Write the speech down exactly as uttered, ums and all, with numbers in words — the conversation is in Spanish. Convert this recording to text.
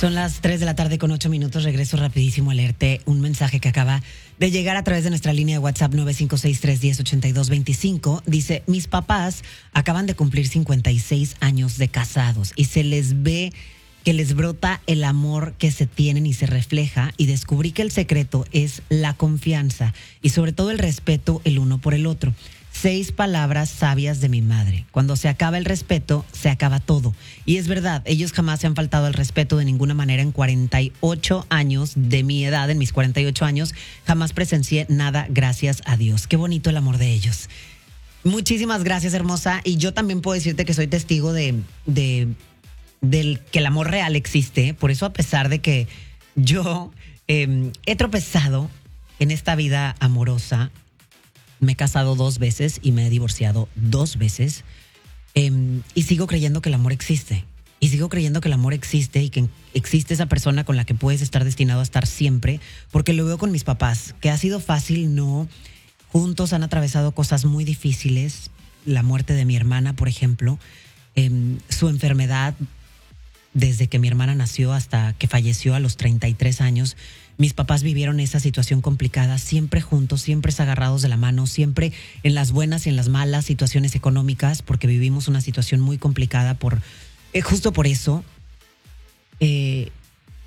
Son las tres de la tarde con ocho minutos. Regreso rapidísimo a leerte un mensaje que acaba de llegar a través de nuestra línea de WhatsApp nueve cinco seis, tres uno cero, ocho dos dos cinco. Dice, mis papás acaban de cumplir cincuenta y seis años de casados y se les ve que les brota el amor que se tienen y se refleja, y descubrí que el secreto es la confianza y sobre todo el respeto el uno por el otro. Seis palabras sabias de mi madre. Cuando se acaba el respeto, se acaba todo. Y es verdad, ellos jamás se han faltado al respeto de ninguna manera. En cuarenta y ocho años de mi edad, en mis cuarenta y ocho años, jamás presencié nada, gracias a Dios. Qué bonito el amor de ellos. Muchísimas gracias, hermosa. Y yo también puedo decirte que soy testigo de, de del que el amor real existe. Por eso, a pesar de que yo eh, he tropezado en esta vida amorosa, me he casado dos veces y me he divorciado dos veces. Eh, y sigo creyendo que el amor existe. Y sigo creyendo que el amor existe y que existe esa persona con la que puedes estar destinado a estar siempre. Porque lo veo con mis papás, que ha sido fácil, no. Juntos han atravesado cosas muy difíciles. La muerte de mi hermana, por ejemplo. Eh, su enfermedad, desde que mi hermana nació hasta que falleció a los treinta y tres años. Mis papás vivieron esa situación complicada, siempre juntos, siempre agarrados de la mano, siempre en las buenas y en las malas situaciones económicas, porque vivimos una situación muy complicada por, eh, justo por eso. Eh,